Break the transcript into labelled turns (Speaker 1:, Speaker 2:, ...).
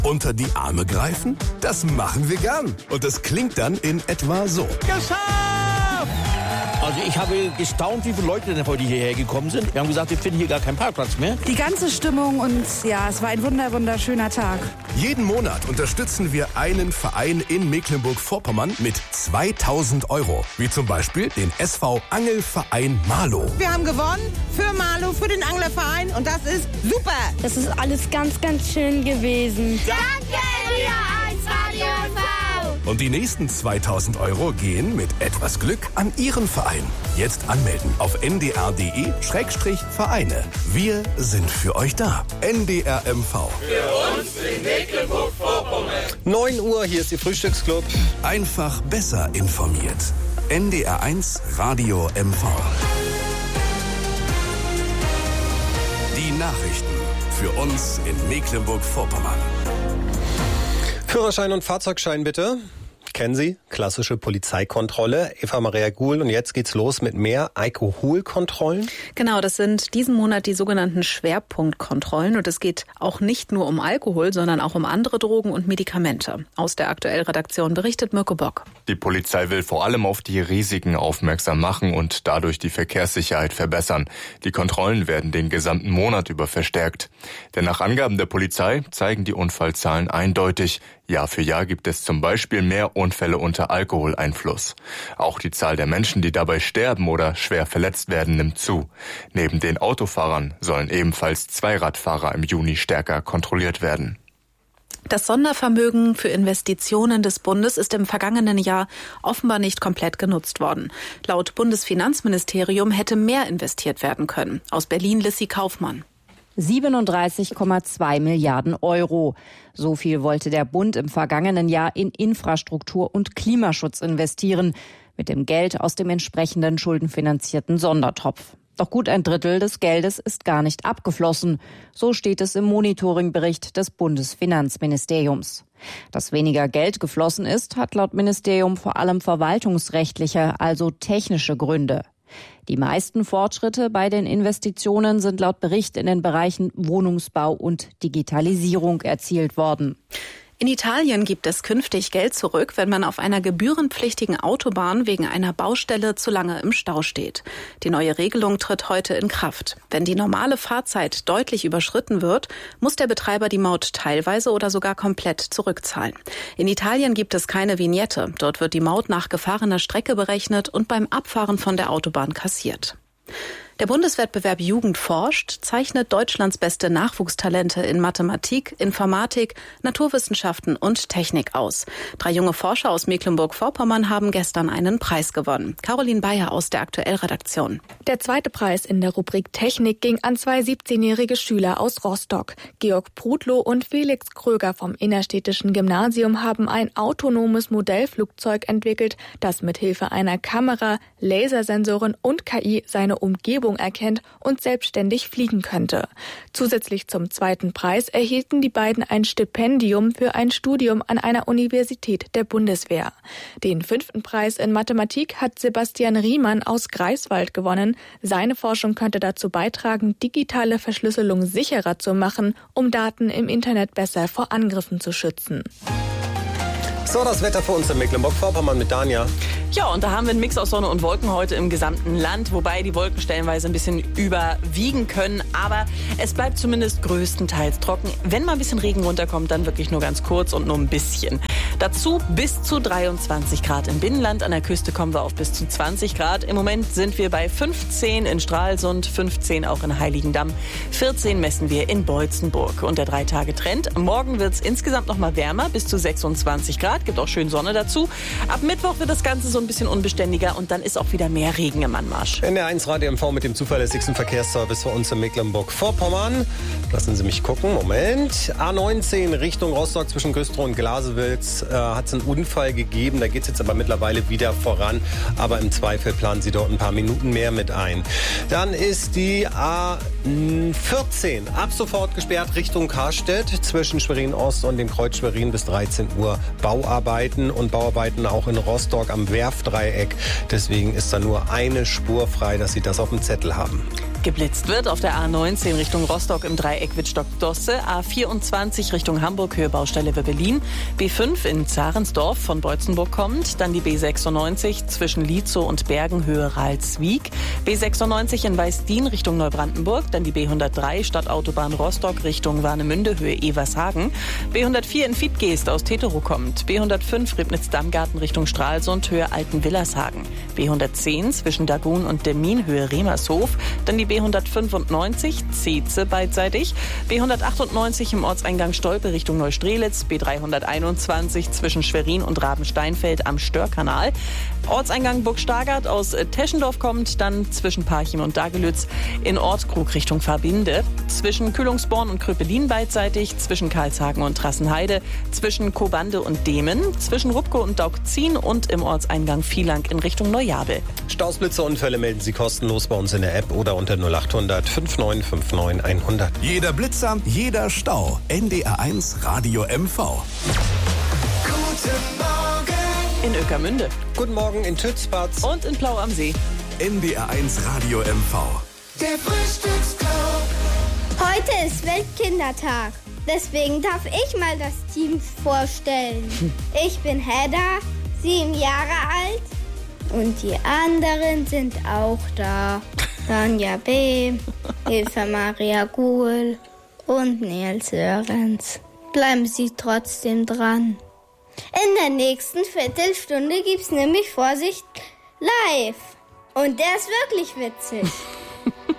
Speaker 1: Unter die Arme greifen? Das machen wir gern. Und das klingt dann in etwa so.
Speaker 2: Geschafft! Also ich habe gestaunt, wie viele Leute denn heute hierher gekommen sind. Wir haben gesagt, wir finden hier gar keinen Parkplatz mehr.
Speaker 3: Die ganze Stimmung und ja, es war ein wunderschöner Tag.
Speaker 1: Jeden Monat unterstützen wir einen Verein in Mecklenburg-Vorpommern mit 2.000 €. Wie zum Beispiel den SV Angelverein Marlow.
Speaker 4: Wir haben gewonnen für Marlow, für den Anglerverein und das ist super.
Speaker 5: Das ist alles ganz schön gewesen.
Speaker 6: Danke, NDR1 Radio TV.
Speaker 1: Und die nächsten 2.000 € gehen mit etwas Glück an Ihren Verein. Jetzt anmelden auf ndr.de/Vereine. Wir sind für euch da. NDR MV.
Speaker 7: Für uns in Mecklenburg-Vorpommern.
Speaker 8: 9 Uhr, hier ist Ihr Frühstücksclub.
Speaker 1: Einfach besser informiert. NDR1 Radio MV. Die Nachrichten für uns in Mecklenburg-Vorpommern.
Speaker 8: Führerschein und Fahrzeugschein bitte. Kennen Sie? Klassische Polizeikontrolle. Eva Maria Guhl, und jetzt geht's los mit mehr Alkoholkontrollen.
Speaker 9: Genau, das sind diesen Monat die sogenannten Schwerpunktkontrollen. Und es geht auch nicht nur um Alkohol, sondern auch um andere Drogen und Medikamente. Aus der Aktuell-Redaktion berichtet Mirko Bock.
Speaker 10: Die Polizei will vor allem auf die Risiken aufmerksam machen und dadurch die Verkehrssicherheit verbessern. Die Kontrollen werden den gesamten Monat über verstärkt. Denn nach Angaben der Polizei zeigen die Unfallzahlen eindeutig. Jahr für Jahr gibt es zum Beispiel mehr Unfälle unter Alkoholeinfluss. Auch die Zahl der Menschen, die dabei sterben oder schwer verletzt werden, nimmt zu. Neben den Autofahrern sollen ebenfalls Zweiradfahrer im Juni stärker kontrolliert werden.
Speaker 9: Das Sondervermögen für Investitionen des Bundes ist im vergangenen Jahr offenbar nicht komplett genutzt worden. Laut Bundesfinanzministerium hätte mehr investiert werden können. Aus Berlin Lissy Kaufmann.
Speaker 11: 37,2 Milliarden €. So viel wollte der Bund im vergangenen Jahr in Infrastruktur und Klimaschutz investieren, mit dem Geld aus dem entsprechenden schuldenfinanzierten Sondertopf. Doch gut ein Drittel des Geldes ist gar nicht abgeflossen. So steht es im Monitoringbericht des Bundesfinanzministeriums. Dass weniger Geld geflossen ist, hat laut Ministerium vor allem verwaltungsrechtliche, also technische Gründe. Die meisten Fortschritte bei den Investitionen sind laut Bericht in den Bereichen Wohnungsbau und Digitalisierung erzielt worden.
Speaker 9: In Italien gibt es künftig Geld zurück, wenn man auf einer gebührenpflichtigen Autobahn wegen einer Baustelle zu lange im Stau steht. Die neue Regelung tritt heute in Kraft. Wenn die normale Fahrzeit deutlich überschritten wird, muss der Betreiber die Maut teilweise oder sogar komplett zurückzahlen. In Italien gibt es keine Vignette. Dort wird die Maut nach gefahrener Strecke berechnet und beim Abfahren von der Autobahn kassiert. Der Bundeswettbewerb Jugend forscht zeichnet Deutschlands beste Nachwuchstalente in Mathematik, Informatik, Naturwissenschaften und Technik aus. 3 junge Forscher aus Mecklenburg-Vorpommern haben gestern einen Preis gewonnen. Caroline Bayer aus der Aktuell-Redaktion.
Speaker 12: Der zweite Preis in der Rubrik Technik ging an 2 17-jährige Schüler aus Rostock. Georg Prudlow und Felix Kröger vom innerstädtischen Gymnasium haben ein autonomes Modellflugzeug entwickelt, das mit Hilfe einer Kamera, Lasersensoren und KI seine Umgebung erkennt und selbstständig fliegen könnte. Zusätzlich zum zweiten Preis erhielten die beiden ein Stipendium für ein Studium an einer Universität der Bundeswehr. Den 5. Preis in Mathematik hat Sebastian Riemann aus Greifswald gewonnen. Seine Forschung könnte dazu beitragen, digitale Verschlüsselung sicherer zu machen, um Daten im Internet besser vor Angriffen zu schützen.
Speaker 8: So, das Wetter für uns in Mecklenburg-Vorpommern mit Dania.
Speaker 13: Ja, und da haben wir einen Mix aus Sonne und Wolken heute im gesamten Land, wobei die Wolken stellenweise ein bisschen überwiegen können. Aber es bleibt zumindest größtenteils trocken. Wenn mal ein bisschen Regen runterkommt, dann wirklich nur ganz kurz und nur ein bisschen. Dazu bis zu 23 Grad im Binnenland. An der Küste kommen wir auf bis zu 20 Grad. Im Moment sind wir bei 15 in Stralsund, 15 auch in Heiligendamm, 14 messen wir in Beutzenburg. Und der 3-Tage-Trend. Morgen wird es insgesamt noch mal wärmer, bis zu 26 Grad. Gibt auch schön Sonne dazu. Ab Mittwoch wird das Ganze so ein bisschen unbeständiger und dann ist auch wieder mehr Regen im Anmarsch.
Speaker 8: NDR1 Radio MV mit dem zuverlässigsten Verkehrsservice für uns in Mecklenburg-Vorpommern. Lassen Sie mich gucken. Moment. A19 Richtung Rostock zwischen Güstrow und Glasewitz hat es einen Unfall gegeben. Da geht es jetzt aber mittlerweile wieder voran. Aber im Zweifel planen Sie dort ein paar Minuten mehr mit ein. Dann ist die A 14. Ab sofort gesperrt Richtung Karstedt zwischen Schwerin-Ost und dem Kreuz Schwerin bis 13 Uhr. Bauarbeiten auch in Rostock am Werftdreieck. Deswegen ist da nur eine Spur frei, dass Sie das auf dem Zettel haben.
Speaker 13: Geblitzt wird auf der A19 Richtung Rostock im Dreieck Wittstock-Dosse, A24 Richtung Hamburg, Höhe Baustelle Webbelin, B5 in Zarensdorf von Beutzenburg kommt, dann die B96 zwischen Lietzow und Bergen, Höhe Ralswiek, B96 in Weißdien Richtung Neubrandenburg, dann die B103 Stadtautobahn Rostock Richtung Warnemünde, Höhe Evershagen, B104 in Fiedgeest aus Teterow kommt, B105 Ribnitz-Dammgarten Richtung Stralsund, Höhe Altenwillershagen, B110 zwischen Dagun und Demmin, Höhe Remershof, dann die B195 Zeetze beidseitig, B198 im Ortseingang Stolpe Richtung Neustrelitz, B321 zwischen Schwerin und Rabensteinfeld am Störkanal, Ortseingang Burgstagert aus Teschendorf kommt, dann zwischen Parchim und Dagelütz in Ortskrug Richtung Verbinde, zwischen Kühlungsborn und Kröpelin beidseitig, zwischen Karlshagen und Trassenheide, zwischen Kobande und Demen, zwischen Rupko und Daugzin und im Ortseingang Vielang in Richtung Neujabel.
Speaker 8: Staus, Blitze, Unfälle melden Sie kostenlos bei uns in der App oder unter 0800 5959 100.
Speaker 1: Jeder Blitzer, jeder Stau. NDR1 Radio MV.
Speaker 7: Guten Morgen
Speaker 13: in Ueckermünde.
Speaker 8: Guten Morgen in Tützbad.
Speaker 13: Und in Plau am See.
Speaker 1: NDR1 Radio MV.
Speaker 7: Der Frühstücksclub.
Speaker 6: Heute ist Weltkindertag. Deswegen darf ich mal das Team vorstellen. Ich bin Hedda, 7 Jahre alt. Und die anderen sind auch da. Tanja B., Eva Maria Guhl und Nils Sörens. Bleiben Sie trotzdem dran. In der nächsten Viertelstunde gibt's nämlich Vorsicht live. Und der ist wirklich witzig.